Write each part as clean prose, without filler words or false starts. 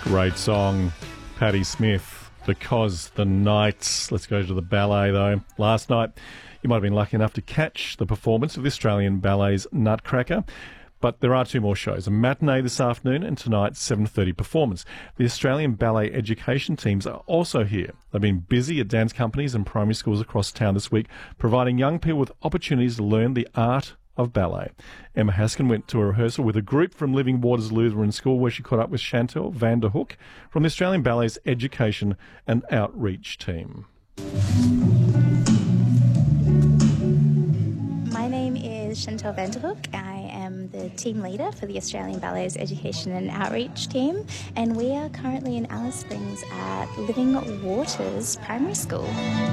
Great song, Patti Smith, Because the Nights. Let's go to the ballet, though. Last night, you might have been lucky enough to catch the performance of the Australian Ballet's Nutcracker. But there are two more shows, a matinee this afternoon and tonight's 7:30 performance. The Australian Ballet education teams are also here. They've been busy at dance companies and primary schools across town this week, providing young people with opportunities to learn the art of ballet. Emma Haskin went to a rehearsal with a group from Living Waters Lutheran School where she caught up with Chantal van der Hoek from the Australian Ballet's education and outreach team. My name is Chantal van der Hoek. I am the team leader for the Australian Ballet's education and outreach team, and we are currently in Alice Springs at Living Waters Primary School.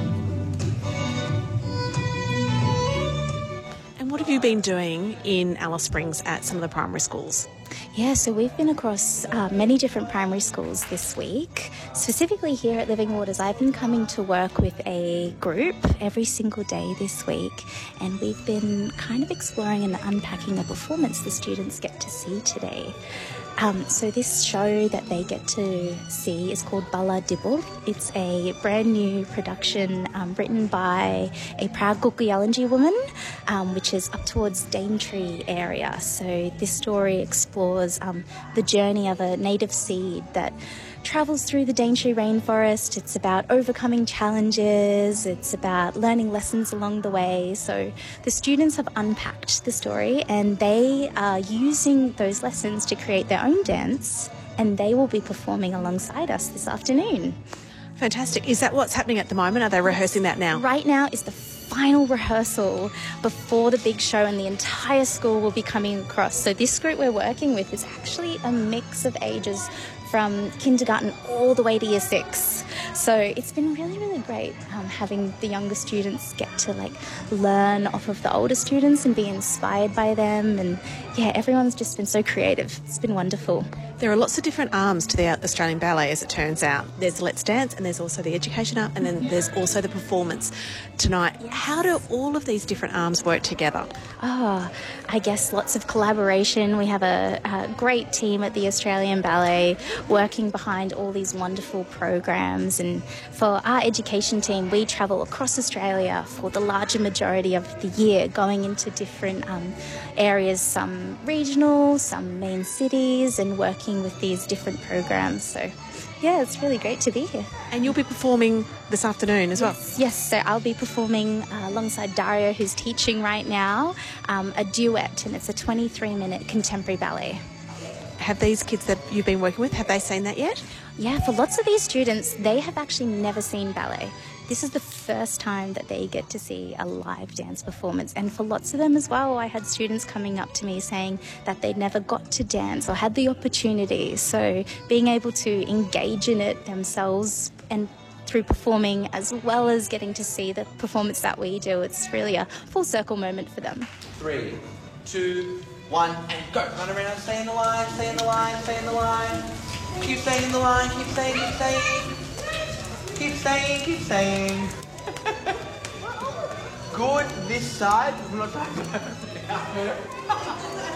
And what have you been doing in Alice Springs at some of the primary schools? Yeah, so we've been across many different primary schools this week. Specifically here at Living Waters, I've been coming to work with a group every single day this week, and we've been kind of exploring and unpacking a performance the students get to see today. So this show that they get to see is called Bala Dibble. It's a brand new production written by a proud Gulkyalanji woman, which is up towards Daintree area. So this story explores the journey of a native seed that travels through the Daintree rainforest. It's about overcoming challenges. It's about learning lessons along the way. So the students have unpacked the story and they are using those lessons to create their own dance, and they will be performing alongside us this afternoon. Fantastic. Is that what's happening at the moment? Are they rehearsing that now? Right now is the final rehearsal before the big show, and the entire school will be coming across. So this group we're working with is actually a mix of ages from kindergarten all the way to year 6. So it's been really, really great having the younger students get to learn off of the older students and be inspired by them. And yeah, everyone's just been so creative. It's been wonderful. There are lots of different arms to the Australian Ballet, as it turns out. There's Let's Dance, and there's also the education arm, and then there's also the performance tonight. How do all of these different arms work together? I guess lots of collaboration. We have a great team at the Australian Ballet working behind all these wonderful programs. And for our education team, we travel across Australia for the larger majority of the year, going into different areas, some regional, some main cities, and working with these different programs. So yeah, it's really great to be here. And you'll be performing this afternoon as well? Yes, so I'll be performing alongside Daria, who's teaching right now, a duet, and it's a 23-minute contemporary ballet. Have these kids that you've been working with, have they seen that yet? Yeah, for lots of these students, they have actually never seen ballet. This is the first time that they get to see a live dance performance. And for lots of them as well, I had students coming up to me saying that they'd never got to dance or had the opportunity. So being able to engage in it themselves and through performing, as well as getting to see the performance that we do, it's really a full circle moment for them. 3, 2, 1, and go. Run around, stay in the line, stay in the line, stay in the line. Keep staying in the line, keep staying, keep staying. Keep staying, keep staying. Good, this side. I'm not trying to